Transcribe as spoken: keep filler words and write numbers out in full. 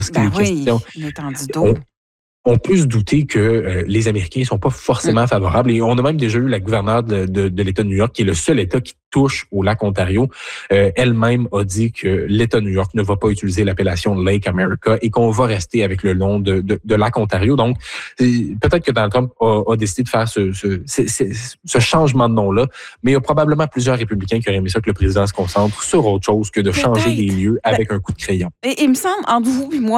lorsqu'il est Ben oui, question. une étendue On, d'eau. on peut se douter que euh, les Américains ne sont pas forcément Hum. favorables. Et on a même déjà eu la gouverneure de, de, de l'État de New York, qui est le seul État qui touche au lac Ontario. Euh, elle-même a dit que l'État de New York ne va pas utiliser l'appellation Lake America et qu'on va rester avec le nom de, de, de lac Ontario. Donc, peut-être que Donald Trump a, a décidé de faire ce, ce, ce, ce changement de nom-là, mais il y a probablement plusieurs républicains qui auraient aimé ça que le président se concentre sur autre chose que de changer des Peut-être. lieux Ben, avec un coup de crayon. et il me semble, entre vous et moi,